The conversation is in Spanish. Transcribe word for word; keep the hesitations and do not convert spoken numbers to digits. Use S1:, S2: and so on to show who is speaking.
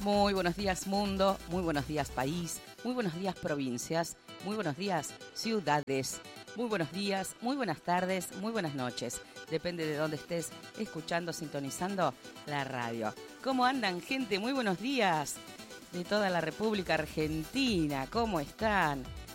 S1: Muy buenos días mundo, muy buenos días país, muy buenos días provincias, muy buenos días ciudades, muy buenos días, muy buenas tardes, muy buenas noches. Depende de dónde estés escuchando, sintonizando la radio. ¿Cómo andan, gente? Muy buenos días de toda la República Argentina. ¿Cómo están?